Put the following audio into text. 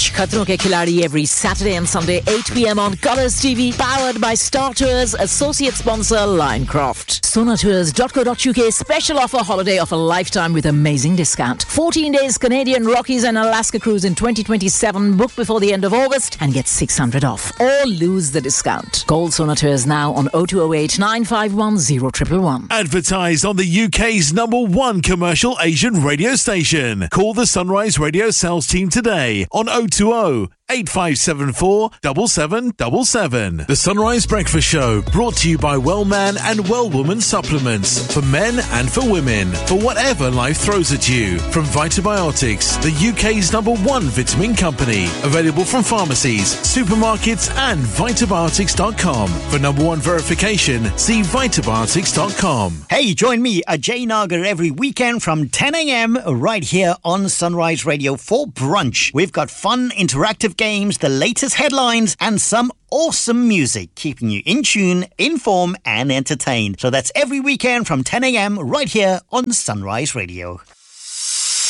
Watch Khatron Ke Khiladi every Saturday and Sunday 8 p.m. on Colours TV, powered by Star Tours, associate sponsor Linecroft. Sonatours.co.uk special offer, holiday of a lifetime with amazing discount. 14 days Canadian Rockies and Alaska cruise in 2027. Book before the end of August and get 600 off or lose the discount. Call Sonatours now on 0208 951 0111. Advertise on the UK's #1 commercial Asian radio station. Call the Sunrise Radio sales team today on 020 8574 7777. The Sunrise Breakfast Show, brought to you by Wellman and Wellwoman supplements for men and for women, for whatever life throws at you. From Vitabiotics, the UK's #1 vitamin company. Available from pharmacies, supermarkets and Vitabiotics.com. For #1 verification, see Vitabiotics.com. Hey, join me, Ajay Nagar, every weekend from 10 a.m. right here on Sunrise Radio for brunch. We've got fun, interactive games, the latest headlines, and some awesome music, keeping you in tune, informed, and entertained. So that's every weekend from 10 a.m. right here on Sunrise Radio.